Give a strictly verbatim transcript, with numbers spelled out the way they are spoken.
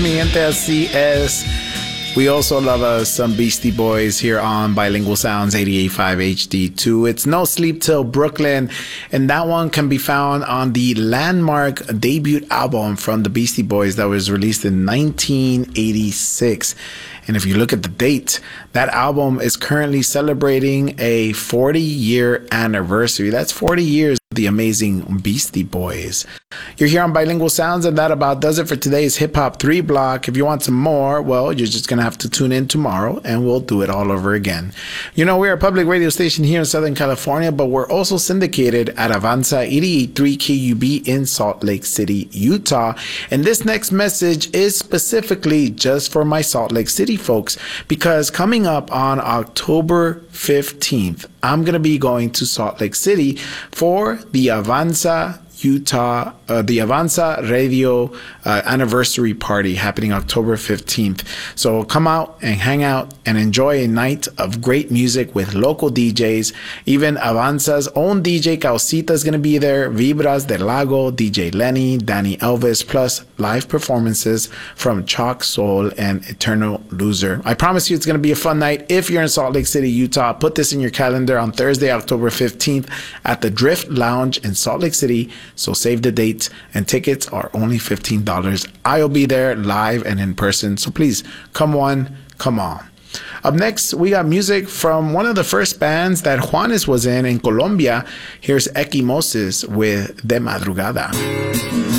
Mi gente, así es. We also love us some Beastie Boys here on Bilingual Sounds eighty-eight point five H D two. It's No Sleep Till Brooklyn, and that one can be found on the landmark debut album from the Beastie Boys that was released in nineteen eighty-six. And if you look at the date, that album is currently celebrating a forty-year anniversary. That's forty years of the amazing Beastie Boys. You're here on Bilingual Sounds, and that about does it for today's Hip Hop three block. If you want some more, well, you're just going to have to tune in tomorrow, and we'll do it all over again. You know, we're a public radio station here in Southern California, but we're also syndicated at Avanza eighty-eight point three K U B in Salt Lake City, Utah. And this next message is specifically just for my Salt Lake City folks, because coming up on October fifteenth, I'm going to be going to Salt Lake City for the Avanza Utah, uh, the Avanza Radio uh, anniversary party happening October fifteenth. So come out and hang out and enjoy a night of great music with local D Js. Even Avanza's own D J Causita is going to be there, Vibras del Lago, D J Lenny, Danny Elvis, plus live performances from Chalk Soul and Eternal Loser. I promise you it's going to be a fun night. If you're in Salt Lake City, Utah, put this in your calendar on Thursday, October fifteenth at the Drift Lounge in Salt Lake City. So save the date, and tickets are only fifteen dollars. I'll be there live and in person, so please come on, come on. Up next, we got music from one of the first bands that Juanes was in in Colombia. Here's Equimosis with De Madrugada.